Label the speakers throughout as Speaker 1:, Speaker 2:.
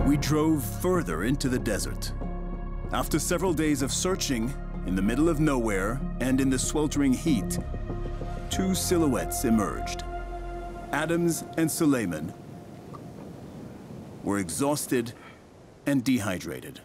Speaker 1: We drove further into the desert. After several days of searching, in the middle of nowhere and in the sweltering heat, two silhouettes emerged. Adams and Suleiman were exhausted and dehydrated.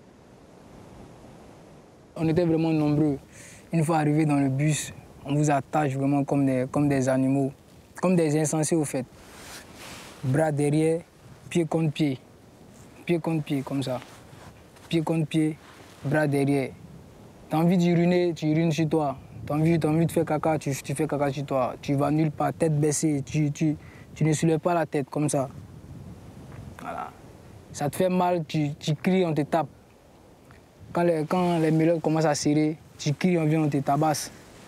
Speaker 2: On était vraiment nombreux. Une fois arrivés dans le bus, on vous attache vraiment comme des animaux, comme des insensés au fait. Bras derrière, pied contre pied, comme ça. Pied contre pied, bras derrière. T'as envie d'uriner, tu urines sur toi. T'as envie de faire caca, tu fais caca sur toi. Tu vas nulle part, tête baissée, tu ne soulèves pas la tête comme ça. Voilà. Ça te fait mal, tu cries, on te tape. Quand les mélodes commencent à serrer, tu cries, on vient, on te tabasse.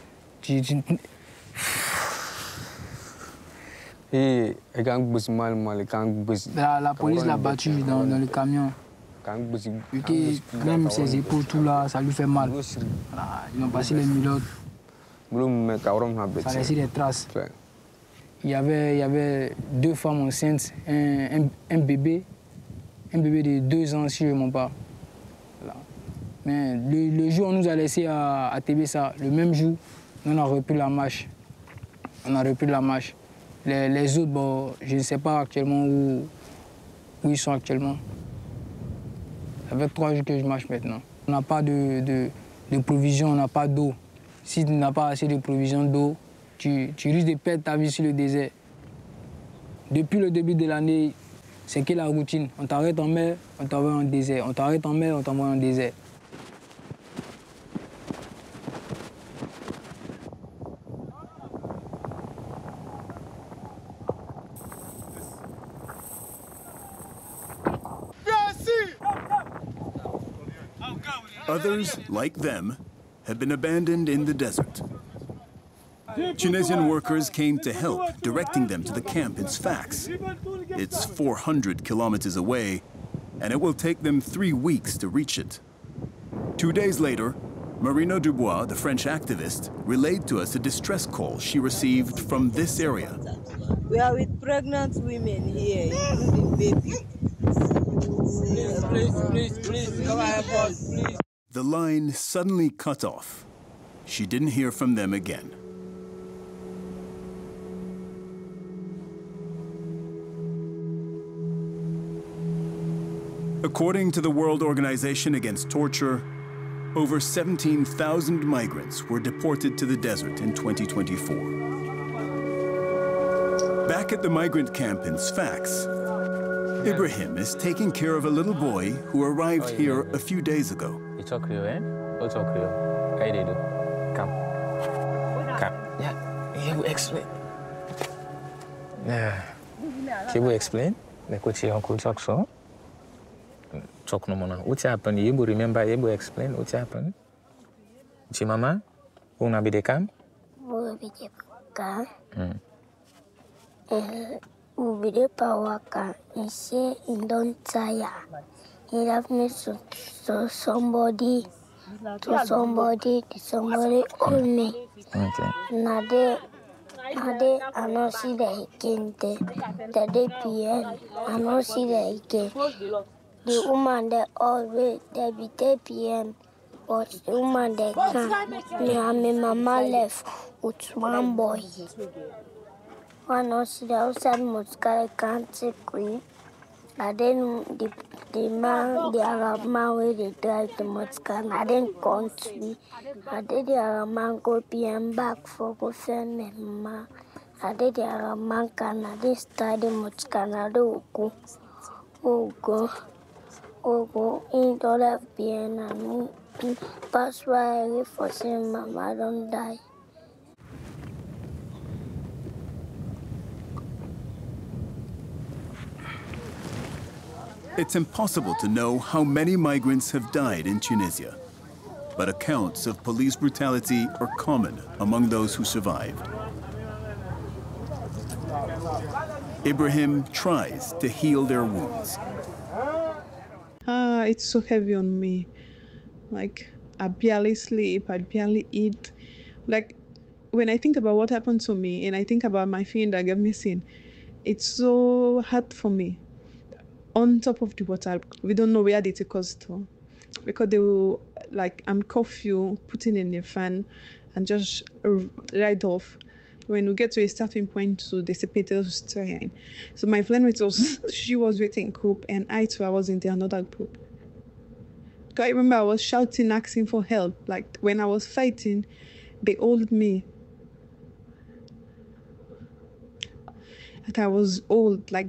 Speaker 2: La police l'a battu dans le camion. Même ses épaules, tout là, ça lui fait mal. Voilà, ils ont passé les mélodes. Ça a laissé des traces. Il y avait deux femmes enceintes, un bébé de 2 ans, si je ne me trompe pas. Voilà. Mais le jour où on nous a laissé à Tébessa, le même jour, on a repris la marche. Les autres, bon, je ne sais pas actuellement où ils sont actuellement. Ça fait 3 jours que je marche maintenant. On n'a pas de provisions, on n'a pas d'eau. Si tu n'as pas assez de provisions d'eau, tu risques de perdre ta vie sur le désert. Depuis le début de l'année, c'est que la routine. On t'arrête en mer, on t'envoie en désert. On t'arrête en mer, on t'envoie en désert.
Speaker 1: Others, like them, had been abandoned in the desert. Tunisian workers came to help, directing them to the camp in Sfax. It's 400 kilometers away, and it will take them 3 weeks to reach it. 2 days later, Marina Dubois, the French activist, relayed to us a distress call she received from this area.
Speaker 3: We are with pregnant women here, including babies. Please, come and help us, please.
Speaker 1: The line suddenly cut off. She didn't hear from them again. According to the World Organization Against Torture, over 17,000 migrants were deported to the desert in 2024. Back at the migrant camp in Sfax, Ibrahim is taking care of a little boy who arrived here a few days ago.
Speaker 4: You talk Creole, eh? Go talk Creole. How you do? Come. Yeah, he will explain. Yeah. He will explain. Like what your uncle talks so. Talk no more. What happened? You will remember, you will explain what happened. Mama, who na be the camp?
Speaker 5: Who be the camp? Who be the power camp? He say he don't tire. He have me to somebody owe me.
Speaker 4: Okay.
Speaker 5: Nade, I don't see that he came there. The day PM, I don't see that he came. The woman that always, they be 10 PM, but the woman that came, me and my mama left with one boy. I don't see the outside Moscow can't take me. And then the Arab man where they drive the Moscow, I didn't come to me. And then the Arab man go PM back for go send me mama. And then the Arab man can, I didn't start the Moscow, I don't go. Go in the left behind and pass why I wait for saying mama don't die.
Speaker 1: It's impossible to know how many migrants have died in Tunisia, but accounts of police brutality are common among those who survived. Ibrahim tries to heal their wounds.
Speaker 6: It's so heavy on me. Like, I barely sleep, I barely eat. Like, when I think about what happened to me and I think about my friend that got missing, it's so hard for me. on top of the water. We don't know where they take us to, because they will curfew, put it in the fan, and just ride off. When we get to a starting point, so they separate us to train. So my flatmate she was waiting group, and I too, I was in the another group. I remember I was shouting, asking for help. Like when I was fighting, they hold me. Like I was old, like.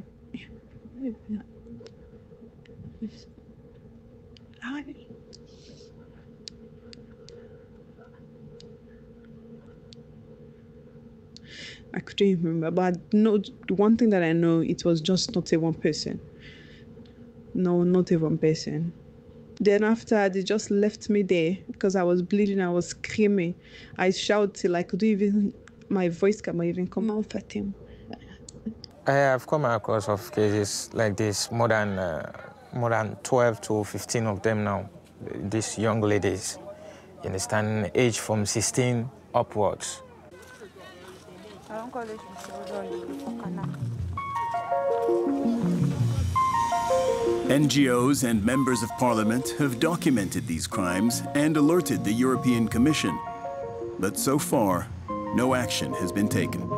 Speaker 6: I couldn't even remember, but no, the one thing that I know, it was just not a one person. No, not a one person. Then after, they just left me there because I was bleeding, I was screaming. I shouted, like, my voice can't even come out at him.
Speaker 4: I have come across of cases like this, more than 12 to 15 of them now, these young ladies, you understand, age from 16 upwards.
Speaker 1: NGOs and members of parliament have documented these crimes and alerted the European Commission. But so far, no action has been taken.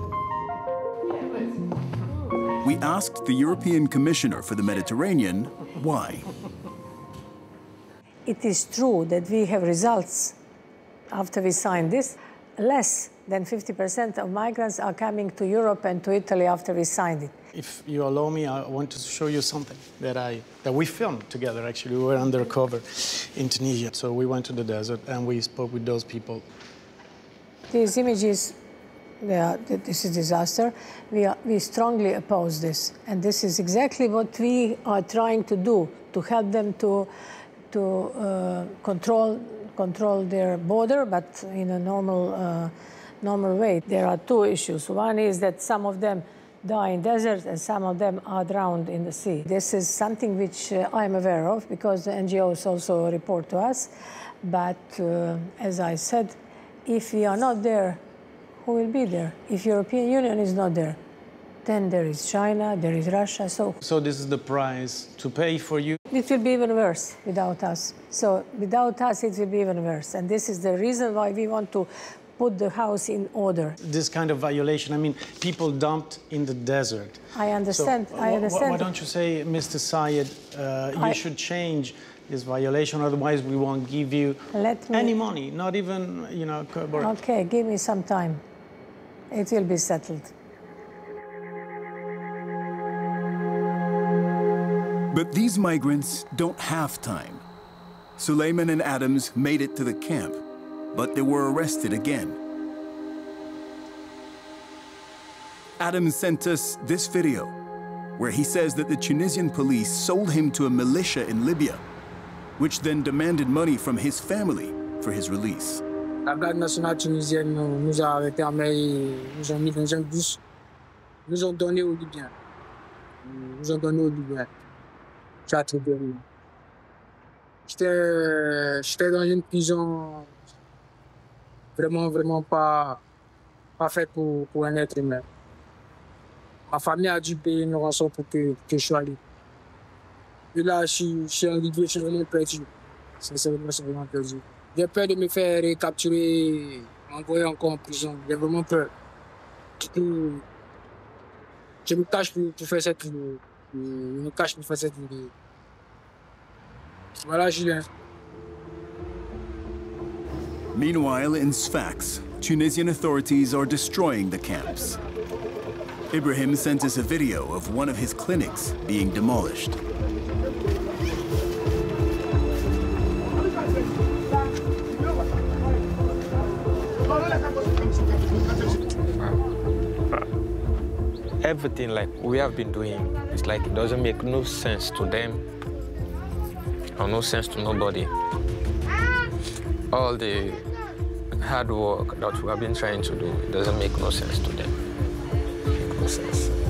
Speaker 1: We asked the European Commissioner for the Mediterranean why.
Speaker 7: It is true that we have results after we signed this. Less than 50% of migrants are coming to Europe and to Italy after we signed it.
Speaker 8: If you allow me, I want to show you something that we filmed together, actually. We were undercover in Tunisia. So we went to the desert and we spoke with those people.
Speaker 7: These images, this is disaster. We strongly oppose this. And this is exactly what we are trying to do, to help them to control their border, but in a normal way. There are two issues. One is that some of them die in deserts and some of them are drowned in the sea. This is something which I'm aware of because the NGOs also report to us. But as I said, if we are not there, who will be there? If European Union is not there, then there is China, there is Russia. So
Speaker 8: this is the price to pay for you?
Speaker 7: It will be even worse without us. So without us, it will be even worse. And this is the reason why we want to put the house in order.
Speaker 8: This kind of violation, I mean, people dumped in the desert.
Speaker 7: I understand.
Speaker 8: So,
Speaker 7: I understand.
Speaker 8: Why don't you say, Mr. Sayed, you should change this violation, otherwise we won't give you any money, not even,
Speaker 7: Okay, give me some time. It will be settled.
Speaker 1: But these migrants don't have time. Suleiman and Adams made it to the camp, but they were arrested again. Adams sent us this video, where he says that the Tunisian police sold him to a militia in Libya, which then demanded money from his family for his release.
Speaker 2: La garde nationale tunisienne nous a arrêtés en mer et nous ont mis dans un bus. Nous ont donné aux Libyens. J'ai attribué. J'étais dans une prison vraiment pas faite pour un être humain. Ma famille a dû payer une rançon pour que je sois libre. Et là, je suis arrivé, je suis vraiment perdu. C'est vraiment perdu. J'ai peur de me faire recapturer, envoyer encore en prison. J'ai vraiment peur. Je me cache pour faire cette vidéo. Je me cache pour faire cette vidéo. Voilà, Julien.
Speaker 1: Meanwhile, in Sfax, Tunisian authorities are destroying the camps. Ibrahim sent us a video of one of his clinics being demolished.
Speaker 4: Everything like we have been doing, it's like it doesn't make no sense to them or no sense to nobody. All the hard work that we have been trying to do, it doesn't make no sense to them. No sense.